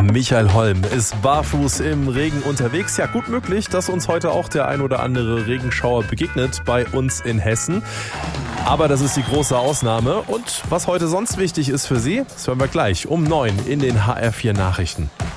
Michael Holm ist barfuß im Regen unterwegs. Ja, gut möglich, dass uns heute auch der ein oder andere Regenschauer begegnet bei uns in Hessen. Aber das ist die große Ausnahme. Und was heute sonst wichtig ist für Sie, das hören wir gleich um 9 in den HR4 Nachrichten.